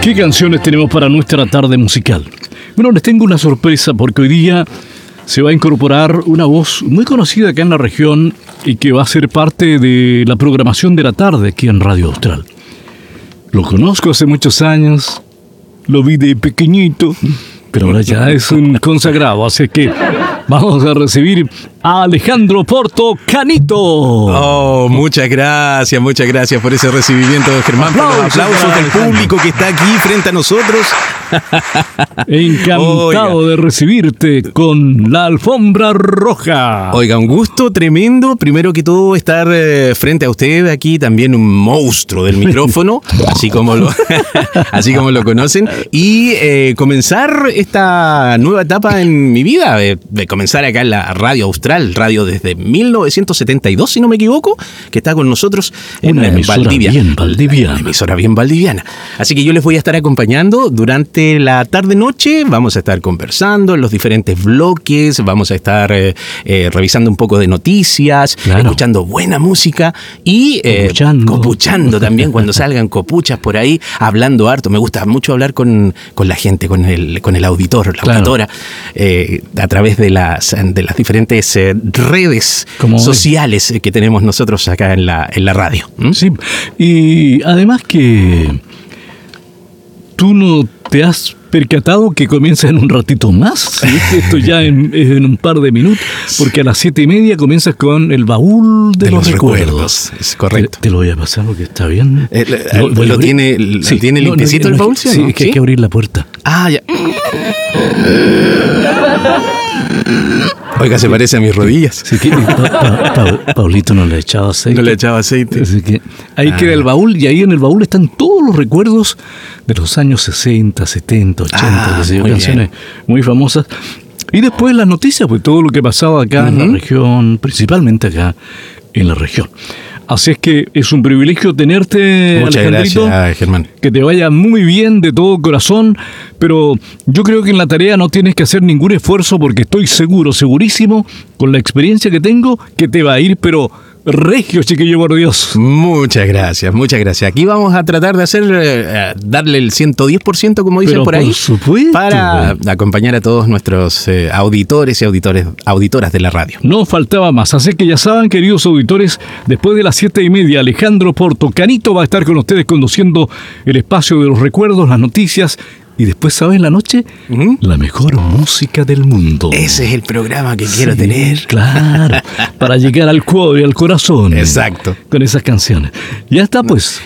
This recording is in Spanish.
¿Qué canciones tenemos para nuestra tarde musical? Bueno, les tengo una sorpresa porque hoy día se va a incorporar una voz muy conocida acá en la región y que va a ser parte de la programación de la tarde aquí en Radio Austral. Lo conozco hace muchos años, lo vi de pequeñito, pero ahora ya es un consagrado, así que vamos a recibir a Alejandro Porto Canito. Oh, muchas gracias por ese recibimiento, Germán, por los aplausos del público que está aquí frente a nosotros. Encantado de recibirte con la alfombra roja. Oiga, un gusto tremendo. Primero que todo, estar frente a usted aquí, también un monstruo del micrófono, así como lo conocen, y comenzar esta nueva etapa en mi vida, de comenzar acá en la Radio Austral, radio desde 1972, si no me equivoco, que está con nosotros en Valdivia. Una emisora bien valdiviana. Así que yo les voy a estar acompañando durante la tarde-noche. Vamos a estar conversando en los diferentes bloques, vamos a estar revisando un poco de noticias, escuchando buena música y copuchando también cuando salgan copuchas por ahí, hablando harto. Me gusta mucho hablar con la gente, con el auditor, la auditora, a través de las diferentes redes sociales que tenemos nosotros acá en la radio. Sí, y además que tú no te has percatado que comienza en un ratito más, ¿sí? Esto ya en un par de minutos, porque a las 7:30 comienzas con el baúl de los recuerdos. Es correcto. Te lo voy a pasar porque está bien. ¿Lo tiene limpiecito el baúl? Sí, es que hay que abrir la puerta. Ah, ya. Oiga, se parece a mis rodillas. Sí, que Paulito no le echaba aceite. Así que ahí queda el baúl, y ahí en el baúl están todos los recuerdos de los años 60, 70, 80, canciones muy famosas. Y después las noticias, pues todo lo que pasaba acá en la región, principalmente acá en la región. Así es que es un privilegio tenerte, muchas Alejandrito. Gracias, Germán. Que te vaya muy bien de todo corazón, pero yo creo que en la tarea no tienes que hacer ningún esfuerzo porque estoy segurísimo, con la experiencia que tengo, que te va a ir, pero regio, chiquillo, por Dios. Muchas gracias. Aquí vamos a tratar de hacer, darle el 110%, como dicen por ahí, por supuesto, para acompañar a todos nuestros auditores y auditoras de la radio. No faltaba más, así que ya saben, queridos auditores, después de las 7:30, Alejandro Porto Canito va a estar con ustedes conduciendo el espacio de los recuerdos, las noticias. Y después, ¿sabes? En la noche, la mejor música del mundo. Ese es el programa que quiero tener. Claro, para llegar al cuadro y al corazón. Exacto. Con esas canciones. Ya está, pues.